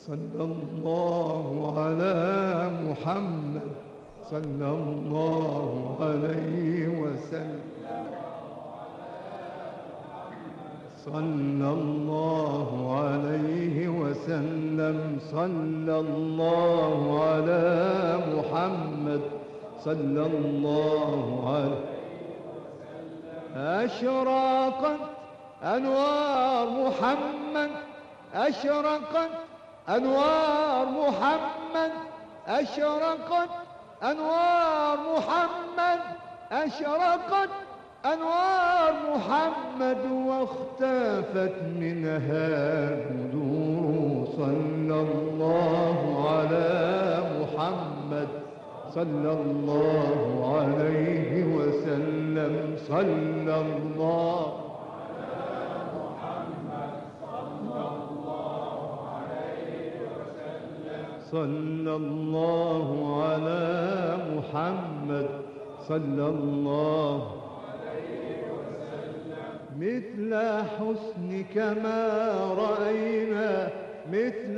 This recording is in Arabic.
صلى الله على محمد صلى الله عليه وسلم. صلى الله عليه وسلم. صلى الله على محمد صلى الله عليه وسلم. أشرقت أنوار محمد، أشرقت أنوار محمد، أشرقت أنوار محمد، أشرقت أنوار محمد، واختفت منها بدور. صلى الله على محمد صلى الله عليه وسلم. صلى الله صلى الله على محمد صلى الله عليه وسلم. مثل حسنك ما رأينا، مثل